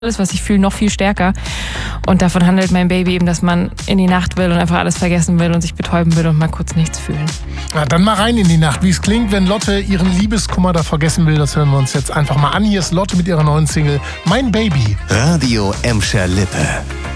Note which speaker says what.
Speaker 1: alles, was ich fühle, noch viel stärker. Und davon handelt mein Baby eben, dass man in die Nacht will und einfach alles vergessen will und sich betäuben will und mal kurz nichts fühlen.
Speaker 2: Na, dann mal rein in die Nacht. Wie es klingt, wenn Lotte ihren Liebeskummer da vergessen will, das hören wir uns jetzt einfach mal an. Hier ist Lotte mit ihrer neuen Single Mein Baby.
Speaker 3: Radio Emscher Lippe.